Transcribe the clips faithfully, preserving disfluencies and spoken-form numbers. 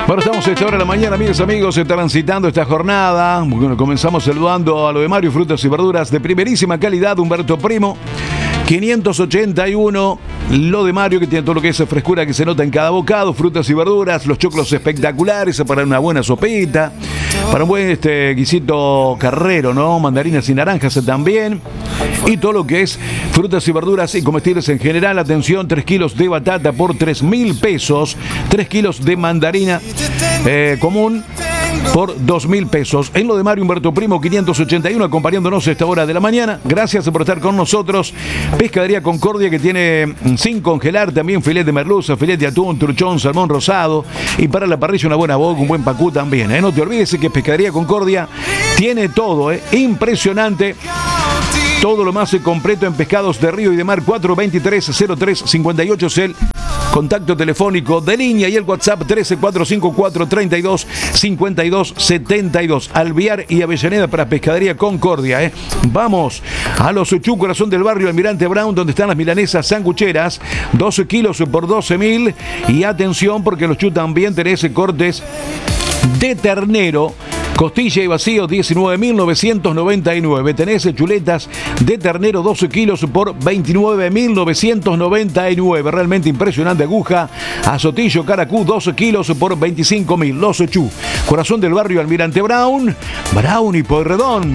Bueno, estamos a esta hora de la mañana, amigas y amigos, transitando esta jornada. Bueno, comenzamos saludando a lo de Mario, frutas y verduras de primerísima calidad, Humberto Primo. quinientos ochenta y uno, lo de Mario, que tiene todo lo que es frescura que se nota en cada bocado, frutas y verduras, los choclos espectaculares para una buena sopita, para un buen este, guisito carrero, ¿no? Mandarinas y naranjas también, y todo lo que es frutas y verduras y comestibles en general. Atención, tres kilos de batata por tres mil pesos, tres kilos de mandarina eh, común por dos mil pesos. En lo de Mario, Humberto Primo, quinientos ochenta y uno, acompañándonos a esta hora de la mañana. Gracias por estar con nosotros. Pescadería Concordia, que tiene sin congelar también filet de merluza, filet de atún, truchón, salmón rosado, y para la parrilla una buena boca, un buen pacú también, ¿eh? No te olvides que Pescadería Concordia tiene todo, ¿eh? Impresionante. Todo lo más completo en pescados de río y de mar. Cuatro veintitrés cero tres cincuenta y ocho es el contacto telefónico de línea, y el WhatsApp trece cuatrocientos cincuenta y cuatro treinta y dos cincuenta y dos setenta y dos. Alvear y Avellaneda para Pescadería Concordia, ¿eh? Vamos a los Chu, corazón del barrio Almirante Brown, donde están las milanesas sangucheras, doce kilos por doce mil. Y atención, porque los Chu también tenés cortes de ternero, costilla y vacío, diecinueve mil novecientos noventa y nueve. Tenés chuletas de ternero, doce kilos por veintinueve mil novecientos noventa y nueve. Realmente impresionante. Aguja, azotillo, caracú, doce kilos por veinticinco mil. Los Chu, corazón del barrio Almirante Brown, Brown y Pueyrredón.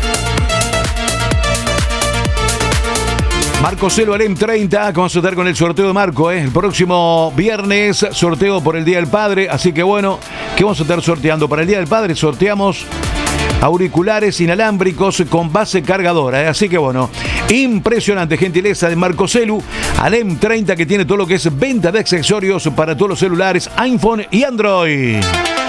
Marco Celo Alem treinta, vamos a estar con el sorteo de Marco, ¿eh? El próximo viernes, sorteo por el Día del Padre. Así que bueno, ¿qué vamos a estar sorteando? Para el Día del Padre sorteamos auriculares inalámbricos con base cargadora, ¿eh? Así que bueno, impresionante gentileza de Marco Celu Alem treinta, que tiene todo lo que es venta de accesorios para todos los celulares iPhone y Android.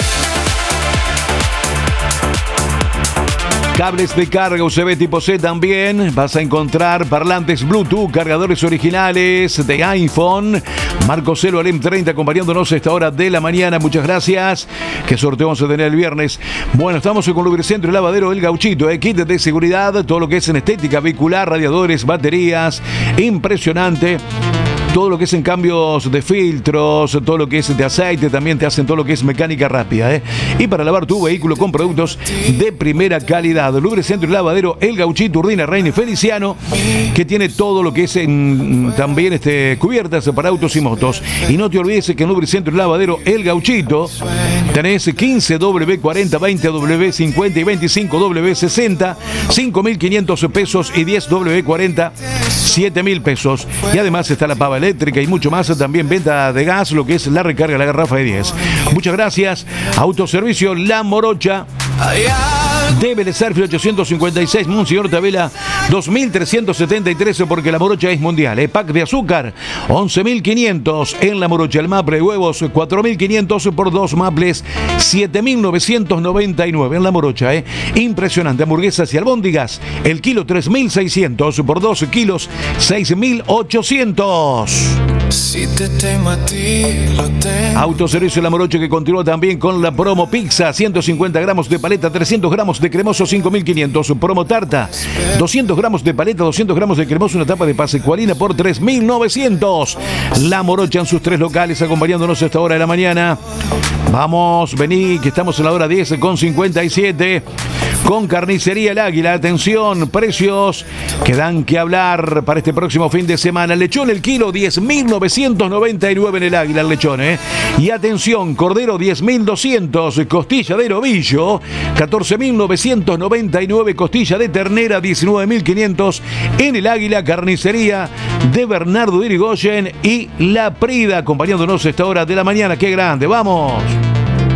Cables de carga U S B tipo C también. Vas a encontrar parlantes Bluetooth, cargadores originales de iPhone. Marco Celo Alem treinta, acompañándonos a esta hora de la mañana. Muchas gracias. ¿Qué sorteo vamos a tener el viernes? Bueno, estamos con Lubricentro y Lavadero El Gauchito, ¿eh? Kit de seguridad, todo lo que es en estética vehicular, radiadores, baterías. Impresionante. Todo lo que es en cambios de filtros, todo lo que es de aceite, también te hacen todo lo que es mecánica rápida, ¿eh? Y para lavar tu vehículo con productos de primera calidad. Lubricentro y Lavadero El Gauchito, Urdina, Reina y Feliciano, que tiene todo lo que es en, también este, cubiertas para autos y motos. Y no te olvides que en Lubricentro y Lavadero El Gauchito tenés quince W cuarenta, veinte W cincuenta y veinticinco W sesenta, cinco mil quinientos pesos, y diez W cuarenta, siete mil pesos. Y además está la pava eléctrica y mucho más. También venta de gas, lo que es la recarga, la garrafa de diez. Muchas gracias. Autoservicio La Morocha de Vélez Sarsfield ochocientos cincuenta y seis, Monseñor Tabela dos mil trescientos setenta y tres, porque La Morocha es mundial, ¿eh? Pack de azúcar once mil quinientos en La Morocha. El maple de huevos cuatro mil quinientos por dos maples, siete mil novecientos noventa y nueve en La Morocha, ¿eh? Impresionante. Hamburguesas y albóndigas, el kilo tres mil seiscientos por doce kilos, seis mil ochocientos. Si te tengo a ti, lo tengo. Autoservicio La Morocha, que continúa también con la promo pizza, ciento cincuenta gramos de paleta, trescientos gramos de cremoso, cinco mil quinientos. Promo tarta, doscientos gramos de paleta, doscientos gramos de cremoso, una tapa de pascualina por tres mil novecientos. La Morocha en sus tres locales, acompañándonos a esta hora de la mañana. Vamos, vení, que estamos en la hora diez con cincuenta y siete. Con Carnicería El Águila, atención, precios que dan que hablar para este próximo fin de semana. Lechón el kilo, diez mil novecientos noventa y nueve en El Águila, el lechón, ¿eh? Y atención, cordero, diez mil doscientos, costilla de novillo, catorce mil novecientos noventa y nueve, costilla de ternera, diecinueve mil quinientos en El Águila. Carnicería de Bernardo de Irigoyen y La Prida, acompañándonos a esta hora de la mañana. ¡Qué grande! ¡Vamos!